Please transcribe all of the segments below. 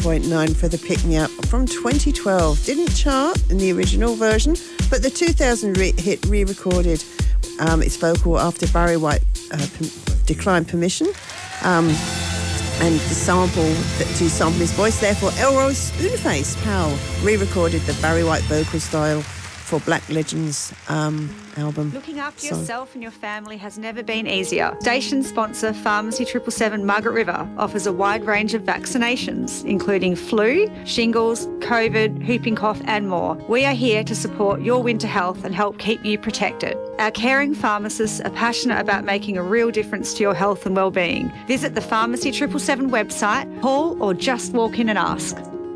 107.9 for the Pick Me Up from 2012. Didn't chart in the original version, but the 2000 hit re-recorded its vocal after Barry White declined permission. And the sample to sample his voice. Therefore, Elroy Spoonface Powell re-recorded the Barry White vocal style for Black Legends album. Looking after yourself and your family has never been easier. Station sponsor Pharmacy 777 Margaret River offers a wide range of vaccinations, including flu, shingles, COVID, whooping cough and more. We are here to support your winter health and help keep you protected. Our caring pharmacists are passionate about making a real difference to your health and well-being. Visit the Pharmacy 777 website, call or just walk in and ask.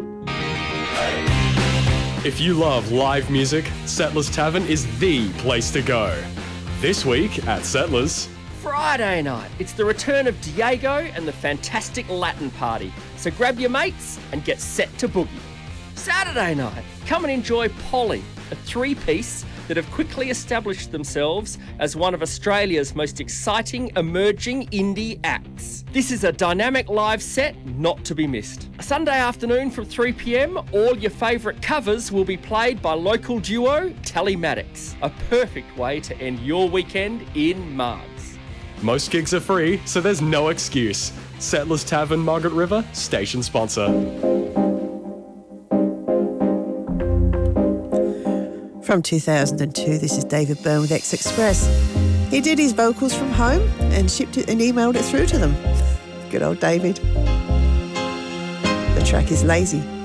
If you love live music, Settlers Tavern is the place to go. This week at Settlers... Friday night, it's the return of Diego and the Fantastic Latin Party. So grab your mates and get set to boogie. Saturday night, come and enjoy Polly, a three-piece that have quickly established themselves as one of Australia's most exciting emerging indie acts. This is a dynamic live set not to be missed. Sunday afternoon from 3 p.m, all your favourite covers will be played by local duo Telematics. A perfect way to end your weekend in Margs. Most gigs are free, so there's no excuse. Settlers Tavern, Margaret River, station sponsor. From 2002, this is David Byrne with X Express. He did his vocals from home and shipped it and emailed it through to them. Good old David. The track is Lazy.